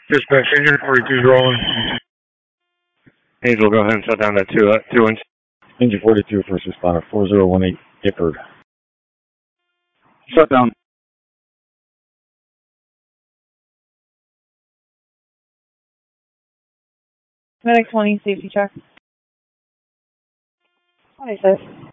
Dispatch, engine 42 is rolling. Angel, go ahead and shut down that 2-inch. Engine 42, first responder, 4018 Gifford. Shut down. Medic 20, safety check. 26.